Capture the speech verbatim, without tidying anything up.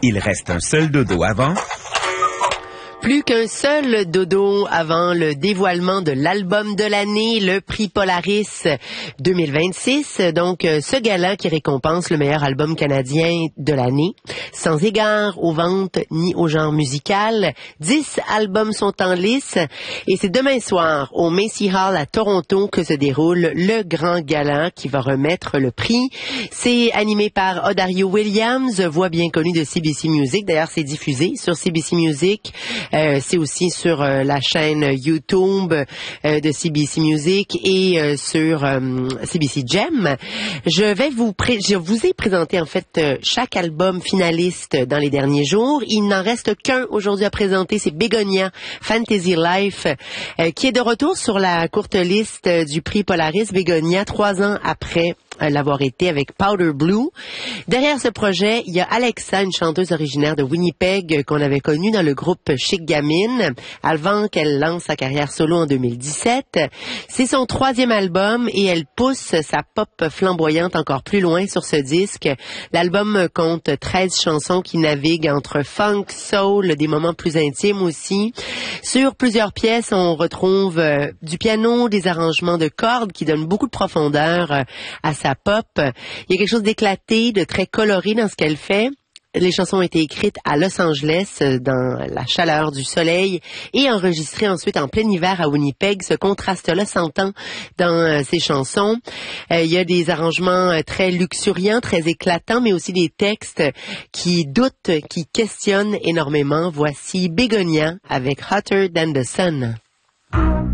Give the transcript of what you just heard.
Il reste un seul dodo avant. Plus qu'un seul dodo avant le dévoilement de l'album de l'année, le prix Polaris deux mille vingt-six. Donc, ce gala qui récompense le meilleur album canadien de l'année. Sans égard aux ventes ni au genre musical. Dix albums sont en lice et c'est demain soir au Macy Hall à Toronto que se déroule le grand gala qui va remettre le prix. C'est animé par Odario Williams, voix bien connue de C B C Music. D'ailleurs, c'est diffusé sur C B C Music. Euh, c'est aussi sur euh, la chaîne YouTube euh, de C B C Music et euh, sur euh, C B C Gem. Je vais vous pré- je vous ai présenté en fait euh, chaque album finaliste dans les derniers jours. Il n'en reste qu'un aujourd'hui à présenter, c'est Begonia Fantasy Life euh, qui est de retour sur la courte liste euh, du prix Polaris. Begonia, trois ans après l'avoir été avec Powder Blue. Derrière ce projet, il y a Alexa, une chanteuse originaire de Winnipeg qu'on avait connue dans le groupe Chic Gamine avant qu'elle lance sa carrière solo en deux mille dix-sept. C'est son troisième album et elle pousse sa pop flamboyante encore plus loin sur ce disque. L'album compte treize chansons qui naviguent entre funk, soul, des moments plus intimes aussi. Sur plusieurs pièces, on retrouve euh, du piano, des arrangements de cordes qui donnent beaucoup de profondeur euh, à sa pop. Il y a quelque chose d'éclaté, de très coloré dans ce qu'elle fait. Les chansons ont été écrites à Los Angeles, dans la chaleur du soleil, et enregistrées ensuite en plein hiver à Winnipeg. Ce contraste-là s'entend dans ces chansons. Euh, il y a des arrangements très luxuriants, très éclatants, mais aussi des textes qui doutent, qui questionnent énormément. Voici Begonia avec Hotter Than the Sun.